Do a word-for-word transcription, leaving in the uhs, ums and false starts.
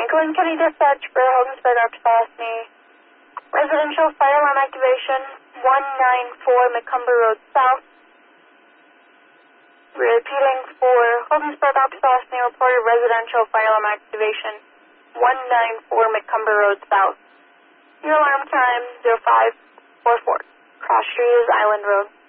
Franklin County Dispatch for Hogansburg, Arkansas. Residential fire alarm activation, one nine four McCumber Road South. Repeating for Hogansburg, Arkansas, reported residential fire alarm activation, one nine four McCumber Road South. Your alarm time, zero five four four. Cross Street is Island Road.